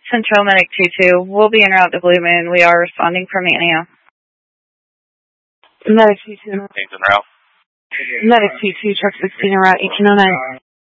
Central Medic 22. We'll be en route to Blue Moon. We are responding from Antio. Medic 22. Things en route. Medic 22, truck 16 en route, 1809.